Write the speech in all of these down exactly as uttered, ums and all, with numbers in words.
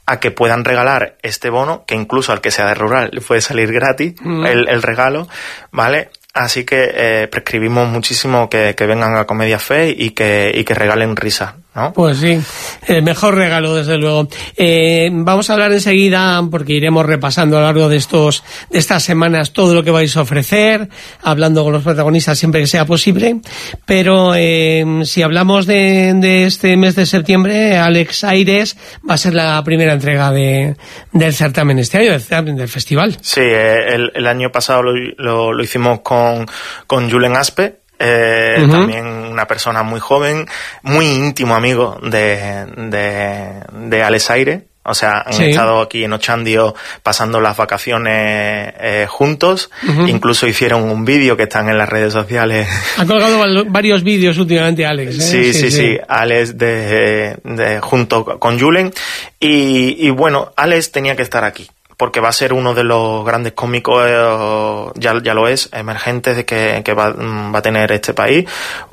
a que puedan regalar este bono, que incluso al que sea de rural le puede salir gratis mm. el, el regalo, ¿vale? Así que eh, prescribimos muchísimo que, que vengan a Comedia Fest y que, y que regalen risa, ¿no? Pues sí, el mejor regalo, desde luego. Eh, vamos a hablar enseguida, porque iremos repasando a lo largo de estos de estas semanas todo lo que vais a ofrecer, hablando con los protagonistas siempre que sea posible, pero eh, si hablamos de, de este mes de septiembre, Alex Aires va a ser la primera entrega de del certamen este año, del, del festival. Sí, el, el año pasado lo, lo, lo hicimos con, con Julen Aspe, Eh, uh-huh. También una persona muy joven, muy íntimo amigo de, de, de Alex Aires. O sea, han sí. estado aquí en Ochandio pasando las vacaciones eh, juntos. Uh-huh. Incluso hicieron un vídeo que están en las redes sociales. Ha colgado varios vídeos últimamente Alex, ¿eh? Sí, sí, sí, sí. Alex de, de, junto con Julen. Y, y bueno, Alex tenía que estar aquí, porque va a ser uno de los grandes cómicos, eh, ya, ya lo es, emergentes de que, que va, va a tener este país.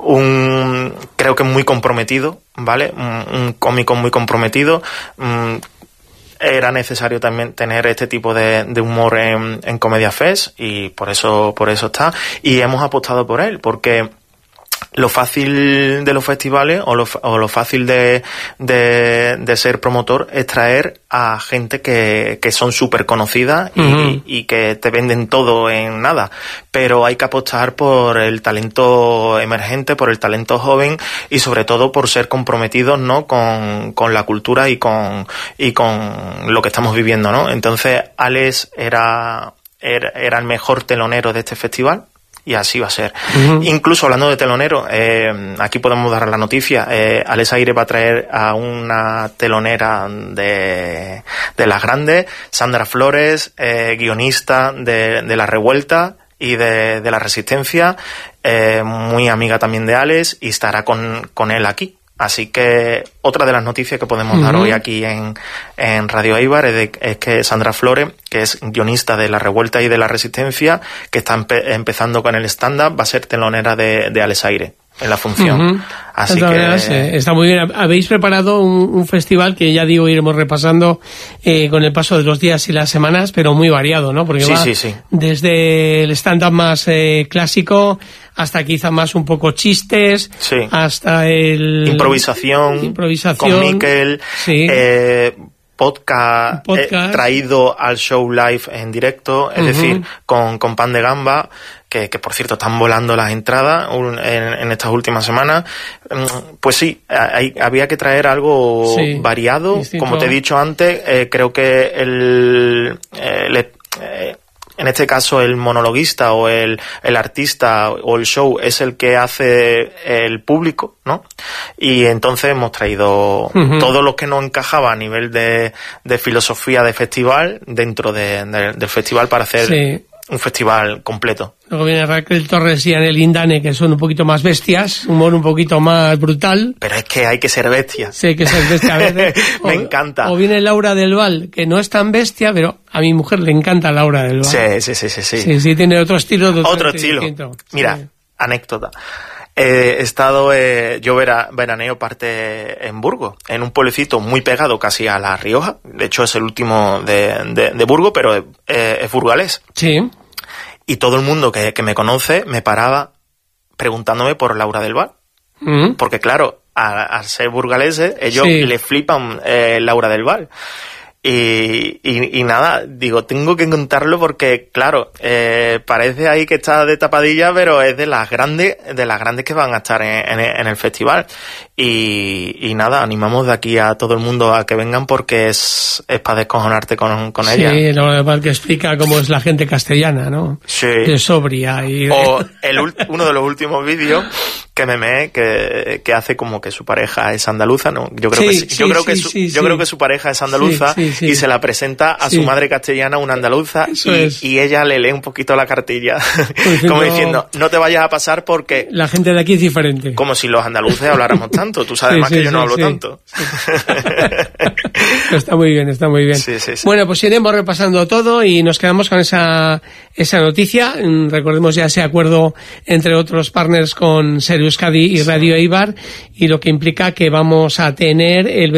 Un, creo que muy comprometido, ¿vale? Un, un cómico muy comprometido. Um, era necesario también tener este tipo de, de humor en, en Comedia Fest, y por eso, por eso está. Y hemos apostado por él, porque lo fácil de los festivales o lo, o lo fácil de, de, de ser promotor es traer a gente que, que son súper conocidas y, uh-huh. y que te venden todo en nada. Pero hay que apostar por el talento emergente, por el talento joven y sobre todo por ser comprometidos, ¿no? con, con la cultura y con, y con lo que estamos viviendo, ¿no? Entonces, Alex era, era, era el mejor telonero de este festival. Y así va a ser. Uh-huh. Incluso hablando de telonero, eh, aquí podemos dar la noticia. Eh, Alex Aires va a traer a una telonera de, de las grandes, Sandra Flores, eh, guionista de, de La Revuelta y de, de La Resistencia, eh, muy amiga también de Alex, y estará con, con él aquí. Así que otra de las noticias que podemos uh-huh. dar hoy aquí en, en Radio Eibar es, de, es que Sandra Flores, que es guionista de La Revuelta y de La Resistencia, que está empe- empezando con el stand-up, va a ser telonera de, de Alex Aires en la función. Uh-huh. Así que veras, eh, está muy bien. Habéis preparado un, un festival que ya digo iremos repasando eh, con el paso de los días y las semanas, pero muy variado, ¿no? Porque sí, va sí, sí. desde el stand-up más eh, clásico hasta quizá más un poco chistes, sí. hasta el improvisación, improvisación con Miquel, sí. eh, podcast, podcast. Eh, traído al show live en directo, es uh-huh. decir, con, con Pan de Gamba, que, que por cierto están volando las entradas un, en, en estas últimas semanas. Pues sí, hay, había que traer algo sí, variado, distinto. Como te he dicho antes, eh, creo que el, el eh, en este caso el monologuista o el, el artista o el show es el que hace el público, ¿no? Y entonces hemos traído uh-huh. todo lo que nos encajaba a nivel de, de filosofía de festival dentro de, de, del festival para hacer sí. un festival completo. Luego viene Raquel Torres y Anel Indane, que son un poquito más bestias, humor un poquito más brutal. Pero es que hay que ser bestia. Sí, hay que ser bestia. A veces, Me o, encanta. O viene Laura del Val, que no es tan bestia, pero a mi mujer le encanta Laura del Val. Sí, sí, sí, sí. Sí, sí, sí tiene otro estilo. Otro estilo. Distinto. Mira, sí. anécdota. He estado, eh, yo vera, veraneo parte en Burgos, en un pueblecito muy pegado casi a La Rioja. De hecho, es el último de, de, de Burgos, pero eh, es burgalés. Sí. Y todo el mundo que, que me conoce me paraba preguntándome por Laura del Val. Mm. Porque claro, al ser burgaleses, ellos sí. le flipan eh, Laura del Val. Y, y, y nada, digo, tengo que contarlo porque, claro, eh, parece ahí que está de tapadilla, pero es de las grandes, de las grandes que van a estar en, en, en el festival. Y, y nada, animamos de aquí a todo el mundo a que vengan porque es, es para descojonarte con, con ella. Sí, lo que explica cómo es la gente castellana, ¿no? Sí. De sobria y... O el, uno de los últimos vídeos que me me que, que hace como que su pareja es andaluza, ¿no? Yo creo sí, que sí, yo creo sí, que su, sí, yo sí. creo que su pareja es andaluza sí, sí, sí. y se la presenta a sí. su madre castellana, una andaluza, y, es. y ella le lee un poquito la cartilla, pues como diciendo, no te vayas a pasar porque la gente de aquí es diferente. Como si los andaluces habláramos tanto, tú sabes sí, más sí, que yo sí, no hablo sí, tanto. Sí. Está muy bien, está muy bien. Sí, sí, sí. Bueno, pues iremos repasando todo y nos quedamos con esa esa noticia. Recordemos ya ese acuerdo entre otros partners con Ser Euskadi y Radio Eibar, y lo que implica que vamos a tener el